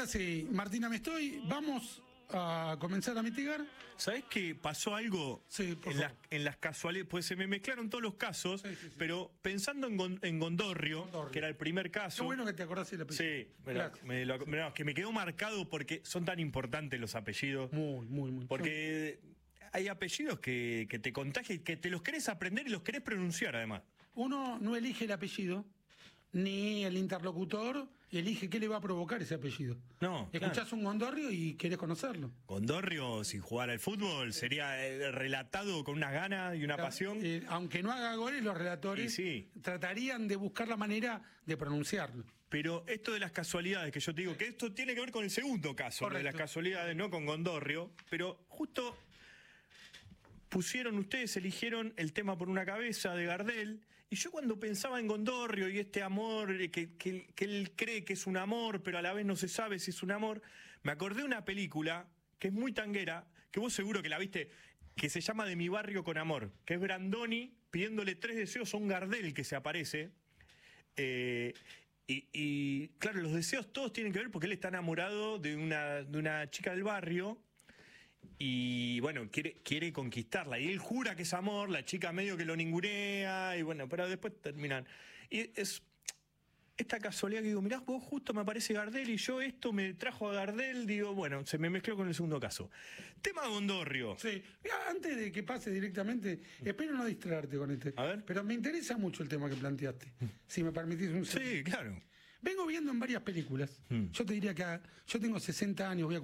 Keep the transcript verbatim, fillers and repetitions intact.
Ahora sí, Martina, me estoy. Vamos a comenzar a mitigar. ¿Sabés que pasó algo Sí, por en, favor. las, en las casualidades? Pues se me mezclaron todos los casos, Sí, sí, sí. pero pensando en, Gon- en Gondorrio, Gondorrio. que era el primer caso. Qué bueno que te acordás del apellido. Sí, me lo- Gracias. me lo- me lo- que me quedó marcado porque son tan importantes los apellidos. Muy, muy, muy. Porque hay apellidos que, que te contagian, que te los querés aprender y los querés pronunciar además. Uno no elige el apellido, ni el interlocutor elige qué le va a provocar ese apellido. No, Escuchás claro. un Gondorrio y querés conocerlo. Gondorrio, si jugara al fútbol, sería eh, relatado con unas ganas y una pasión. Eh, aunque no haga goles, los relatores Y sí. tratarían de buscar la manera de pronunciarlo. Pero esto de las casualidades, que yo te digo, que esto tiene que ver con el segundo caso, lo de las Correcto. casualidades, no con Gondorrio, pero justo pusieron, ustedes eligieron el tema por una cabeza de Gardel, y yo cuando pensaba en Gondorrio y este amor, eh, que, que, que él cree que es un amor, pero a la vez no se sabe si es un amor, me acordé de una película que es muy tanguera, que vos seguro que la viste, que se llama De mi barrio con amor, que es Brandoni pidiéndole tres deseos a un Gardel que se aparece. Eh, y, y, claro, los deseos todos tienen que ver porque él está enamorado de una, de una chica del barrio y bueno, quiere, quiere conquistarla. Y él jura que es amor, la chica medio que lo ningunea y bueno, pero después terminan. Y es esta casualidad que digo, mirá, vos justo me aparece Gardel y yo esto me trajo a Gardel, digo, bueno, se me mezcló con el segundo caso. Tema Gondorrio. Sí, mira, antes de que pase directamente, espero no distraerte con este. A ver. Pero me interesa mucho el tema que planteaste. Si me permitís un segundo. Sí, claro. Vengo viendo en varias películas. Mm. Yo te diría que ah, yo tengo sesenta años, voy a